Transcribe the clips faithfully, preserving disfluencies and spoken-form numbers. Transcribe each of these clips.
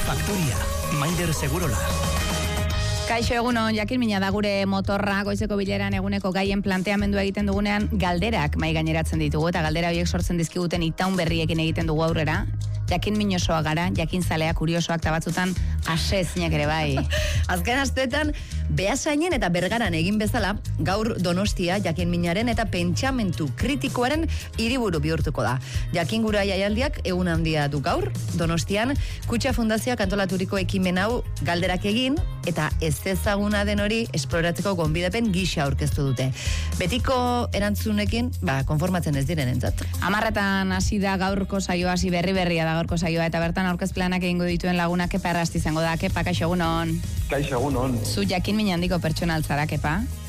Faktoria, Maider Segurola. Kaixo egunon, jakin mina da gure motorra goizeko bileran eguneko gaien planteamendua egiten dugunean galderak mai gaineratzen ditugu eta galdera horiek sortzen dizkiguten itaun berriekin egiten dugu aurrera. Jakin minosoa gara, jakin zalea kuriosoak eta batzutan asezinak ere bai. Azken asteetan, Beasainen eta Bergaran egin bezala, gaur Donostia jakin minaren eta pentsamentu kritikoaren hiriburu bihurtuko da. Jakin gura jaialdiak egun handia du gaur, Donostian, Kutxa Fundazioak antolaturiko ekimen hau galderak egin, eta ez ezaguna den hori esploratzeko gonbidapen gisa aurkeztu dute. Betiko erantzunekin, ba, konformatzen ez diren entzat. Amarretan hasi da gaurko saioa, hasi berri berria da gaurko saioa, eta bertan aurkezplanak egingo dituen lagunak Kepa Errasti izango da. Kepa, kaixo egunon. Kaixo egunon. Zu jakin min handiko pertsona altzara, Kepa?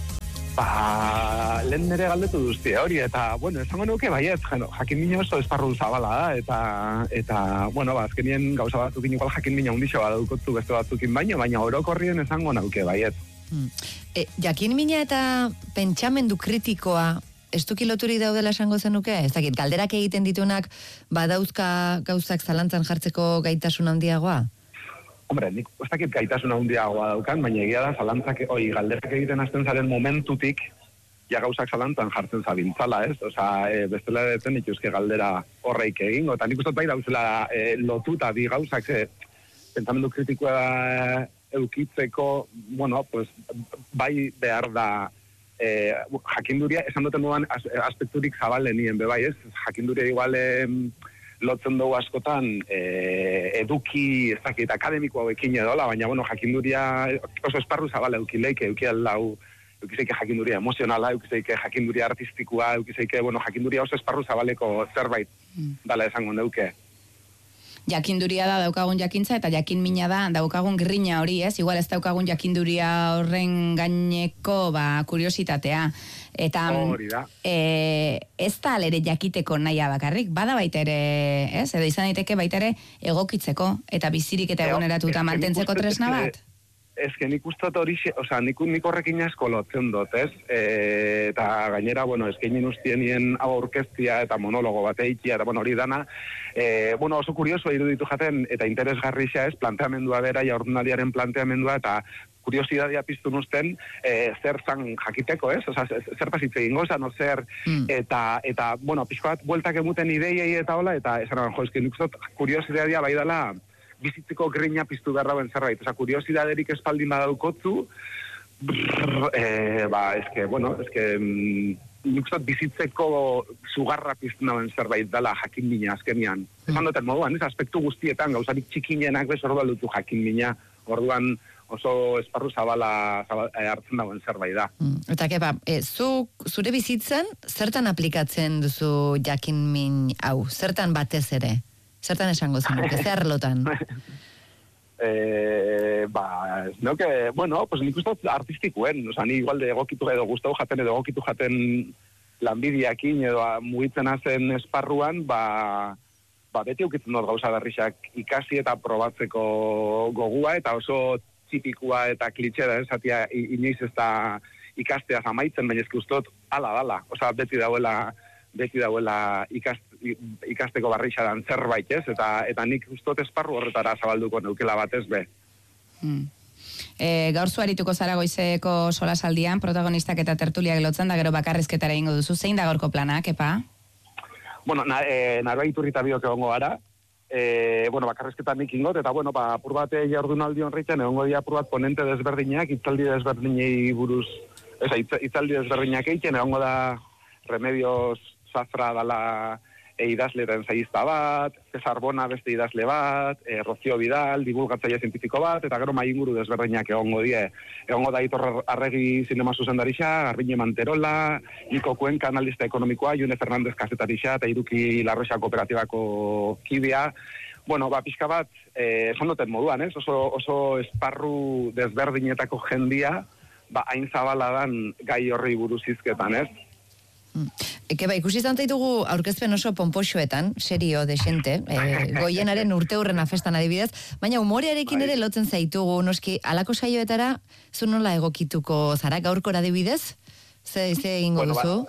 Ba, lehen nire galdetu duzti hori, eta, bueno, esango nuke baiet, jano, jakin min oso esparru zabala da, eta, eta, bueno, ba, azkenien gauza batzukin igual jakin min handixo badaukotu beste batzukin baino, baina orokorrien esango nauke baiet. Hmm. E, jakin mina eta pentsamendu kritikoa ez duki loturik daudela esango zenuke? Ez dakit, galderak egiten ditunak badauzka gauzak zalantzan jartzeko gaitasun handiagoa? Hombre, nik ez dakit gaitasun handiagoa daukan, baina egia da zalantzak, oi, galderak egiten hasten zaren momentutik, ja gauzak zalantzan jartzen zabintzala, ez? Osa, e, bestela detzen ituzke galdera horreik egin, eta nik uste bai dauzela e, lotuta di gauzak, e, pentsamendu kritikoa eukitzeko, bueno, pues, bai behar da Eh, jakinduria, esan duten moduan as, aspekturik zabalenien bebai, ez? Jakinduria igual eh, lotzen dugu askotan eh, eduki, ez dakit, akademiko hauekin edola, baina, bueno, jakinduria oso esparru zabale eukileik, eukialdau, eukizeike jakinduria emozionala, eukizeike jakinduria artistikoa, eukizeike, bueno, jakinduria oso esparru zabaleko zerbait mm. dala esango neuke. Jakinduria da daukagun jakintza eta jakin mina da daukagun grina hori, ez? Igual ez daukagun jakinduria horren gaineko ba, kuriositatea. Eta e, ez da alere jakiteko nahia bakarrik, bada baita ere, ez? Edo izan daiteke baita ere egokitzeko eta bizirik eta egoneratuta mantentzeko tresna bat? Ez que nik ustot hori, oza, nik, nik horrekin asko lotzen dut, ez? E, eta gainera, bueno, eskeinin ustienien hau aurkeztia eta monologo bat eikia, eta bueno, hori dana, e, bueno, oso kurioso iruditu jaten, eta interesgarria ez, planteamendua bera, jaurdunaldiaren planteamendua, eta kuriosidadia piztu nuzten, e, zer zan jakiteko, ez? Oza, zer pasitze egingo, no zer, mm. eta, eta, bueno, pixko bat, bueltak emuten ideiei eta hola, eta esan, jo, esken nik ustot kuriosidadia bai dela, bizitzeko grina piztu behar dauen zerbait. Osa, kuriosidaderik espaldin badaukotzu, brrr, e, ba, eske, bueno, eske, mm, nik zot bizitzeko sugarra piztu dauen zerbait dela jakin mina azkenian. Mm. Esan duten moduan, ez aspektu guztietan, gauzarik txikinenak bez orduan dutu jakin mina, orduan oso esparru zabala, zabala e, hartzen dauen zerbait da. Mm. Eta, Kepa, e, zu, zure bizitzan, zertan aplikatzen duzu jakin min hau? Zertan batez ere? Zertan esango zenuke, zer lotan? eh, ba, no que, bueno, pues nik uste artistikuen, oza, ni igual de egokitu edo gustau jaten edo egokitu jaten lanbidiakin edo mugitzen hazen esparruan, ba, ba beti ukitzen dut gauza berrixak ikasi eta probatzeko gogua, eta oso txipikua eta klitxe da, esatia inoiz ez da ikasteaz amaitzen, baina ezki ustot ala dala, oza, beti dauela beti dauela ikast, ikasteko barrixadan zerbait, ez? Eta, eta nik ustot esparru horretara zabalduko neukela batez be. Hmm. E, gaur zuarituko zara goizeko solasaldian, protagonistak eta tertuliak lotzen da gero bakarrizketara ingo duzu. Zein da gaurko plana, Kepa? Bueno, na, e, narba iturrita biok egongo gara. E, bueno, bakarrizketan nik ingot, eta bueno, ba, apur bat jardunaldi honritzen, egongo dia apur bat ponente desberdinak, itzaldi desberdinei buruz, ez, itzaldi desberdinak eitzen, egongo da Remedios Zafra dala e, idazleren zaizta bat, Cesar Bona beste idazle bat, e, Rocío Vidal, divulgatzaile zientifiko bat, eta gero mainguru desberdinak egongo die. Egongo da Aitor Arregi zinema zuzendarixa, Garbiñe Manterola, Niko Cuenca analista ekonomikoa, June Fernández kazetarixa, eta Iruki Larroxa kooperatibako kidea. Bueno, ba, pixka bat, eh, esan duten moduan, ez? Oso, oso esparru desberdinetako jendia, ba, hain zabala dan gai horri buruz hizketan, ez? Eke ba, ikusi izan zaitugu aurkezpen oso pompoxoetan, serio, desente, e, goienaren urte hurrena festan adibidez, baina umorearekin ere lotzen zaitugu, noski, alako saioetara, zu nola egokituko zara gaurkora adibidez? Ze, ze ingo bueno, duzu? Ba,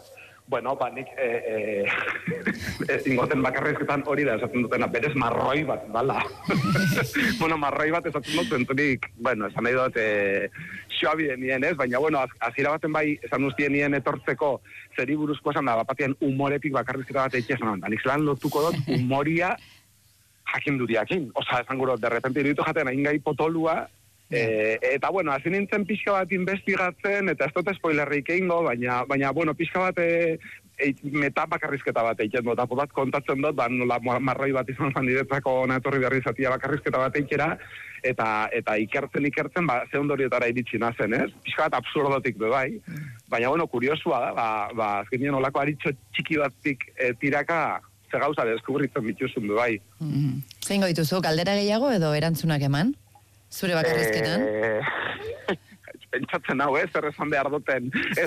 bueno, ba, nik e, e, ingoten bakarrizketan hori da esaten dutena, berez marroi bat, bala. Bueno, marroi bat esaten dut, zenturik, bueno, esan nahi dut, e, xoabide nien ez, baina, bueno, azira baten bai, esan ustien nien etortzeko, zeri buruzko esan da, bapatien humoretik bakarrizketa bat eitxe, esan da, nik zelan lotuko dut humoria jakinduriakin. Osa, esan guro, derrepente iritu jaten, hain gai potolua, E, eta, bueno, hasi nintzen pixka bat investigatzen, eta ez dut spoilerrik egingo, baina, baina, bueno, pixka bat e, e, meta bakarrizketa bat eitzen dut, eta bat kontatzen dut, ba, nola marroi bat izan zan diretzako natorri berri zatia bakarrizketa bat eitxera, eta, eta ikertzen, ikertzen, ba, ze ondoriotara iritsi nazen, ez? Pixka bat absurdotik du bai, baina, bueno, kuriosua da, ba, ba azkenien olako aritxo txiki batik e, tiraka, ze gauza deskubritzen bituzun du bai. Mm-hmm. Zein goituzu, galdera gehiago edo erantzunak eman? Zure bakarrizketan? E, pentsatzen hau, ez, zer esan behar duten.